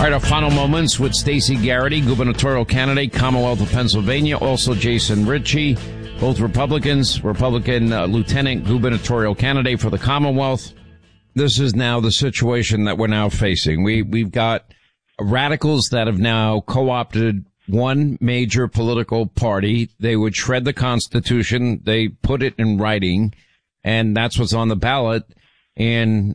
All right, our final moments with Stacey Garrity, gubernatorial candidate, Commonwealth of Pennsylvania. Also, Jason Ritchie, both Republicans, Republican lieutenant gubernatorial candidate for the Commonwealth. This is now the situation that we're now facing. We've got radicals that have now co-opted one major political party. They would shred the Constitution. They put it in writing, and that's what's on the ballot in,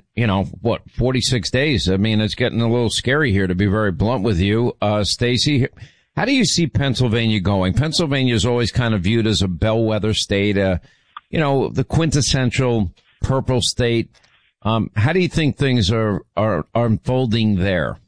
46 days. I mean, it's getting a little scary here, to be very blunt with you. Stacey, how do you see Pennsylvania going? Pennsylvania is always kind of viewed as a bellwether state, the quintessential purple state. How do you think things are unfolding there?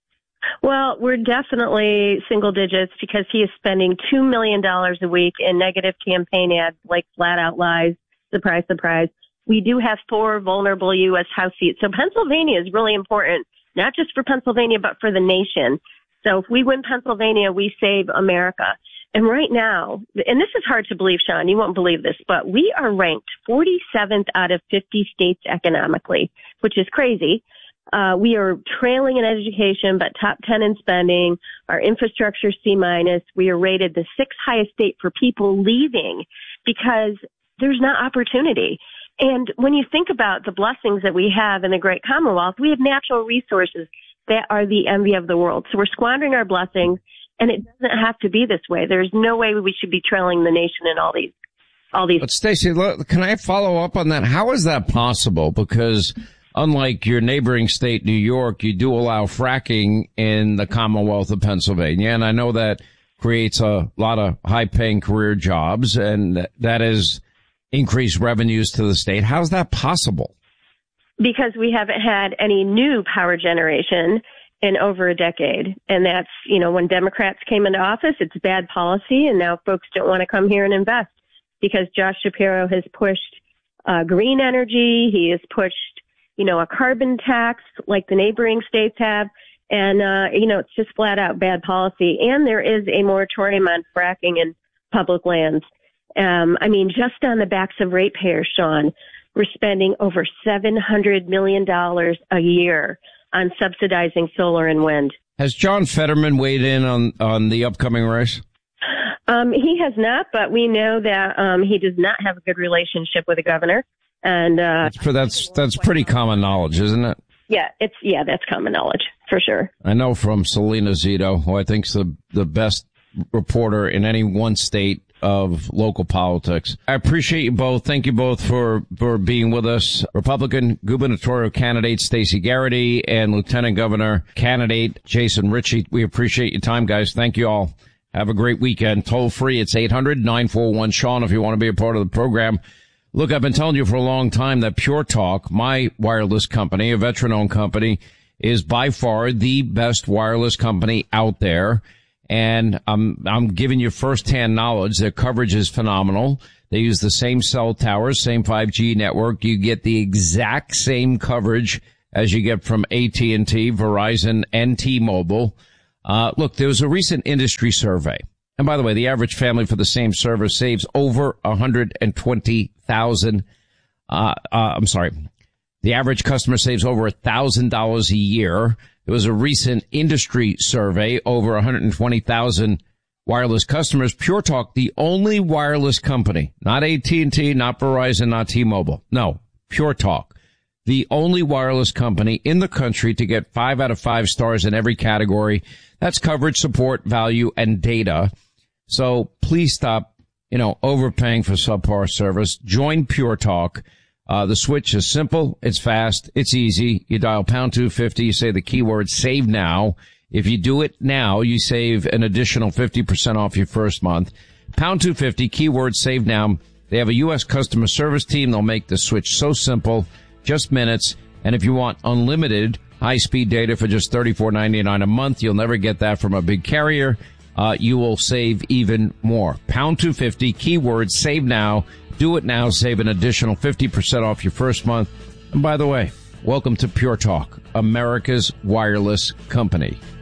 Well, we're definitely single digits because he is spending $2 million a week in negative campaign ads like flat out lies. Surprise, surprise. We do have 4 vulnerable U.S. House seats. So Pennsylvania is really important, not just for Pennsylvania, but for the nation. So if we win Pennsylvania, we save America. And right now, and this is hard to believe, Sean, you won't believe this, but we are ranked 47th out of 50 states economically, which is crazy. We are trailing in education, but top 10 in spending. Our infrastructure C-. We are rated the 6th highest state for people leaving because there's not opportunity. And when you think about the blessings that we have in the great Commonwealth, we have natural resources that are the envy of the world. So we're squandering our blessings, and it doesn't have to be this way. There's no way we should be trailing the nation in all these. But Stacey, can I follow up on that? How is that possible? Because unlike your neighboring state, New York, you do allow fracking in the Commonwealth of Pennsylvania, and I know that creates a lot of high-paying career jobs, and that is increased revenues to the state. How's that possible? Because we haven't had any new power generation in over a decade. And that's, when Democrats came into office, it's bad policy. And now folks don't want to come here and invest because Josh Shapiro has pushed green energy. He has pushed, a carbon tax like the neighboring states have. And, it's just flat out bad policy. And there is a moratorium on fracking in public lands. Just on the backs of ratepayers, Sean, we're spending over $700 million a year on subsidizing solar and wind. Has John Fetterman weighed in on the upcoming race? He has not, but we know that he does not have a good relationship with the governor. And that's pretty common knowledge, isn't it? Yeah, that's common knowledge for sure. I know from Selena Zito, who I think's the best reporter in any one state of local politics. I appreciate you both. Thank you both for being with us. Republican gubernatorial candidate Stacey Garrity and Lieutenant Governor candidate Jason Ritchie. We appreciate your time, guys. Thank you all. Have a great weekend. Toll free. It's 800-941-SEAN if you want to be a part of the program. Look, I've been telling you for a long time that Pure Talk, my wireless company, a veteran-owned company, is by far the best wireless company out there. And I'm giving you firsthand knowledge. Their coverage is phenomenal. They use the same cell towers, same 5G network. You get the exact same coverage as you get from AT&T, Verizon, and T-Mobile. Look, there was a recent industry survey. And by the way, the average family for the same service saves over $120,000. The average customer saves over $1,000 a year. There was a recent industry survey, over 120,000 wireless customers. Pure Talk, the only wireless company, not AT&T, not Verizon, not T-Mobile. No, Pure Talk, the only wireless company in the country to get 5 out of 5 stars in every category. That's coverage, support, value, and data. So please stop, overpaying for subpar service. Join Pure Talk. The switch is simple. It's fast. It's easy. You dial pound 250. You say the keyword save now. If you do it now, you save an additional 50% off your first month. Pound 250, keyword save now. They have a U.S. customer service team. They'll make the switch so simple, just minutes. And if you want unlimited high-speed data for just $34.99 a month, you'll never get that from a big carrier. You will save even more. Pound 250, keyword save now. Do it now. Save an additional 50% off your first month. And by the way, welcome to Pure Talk, America's wireless company.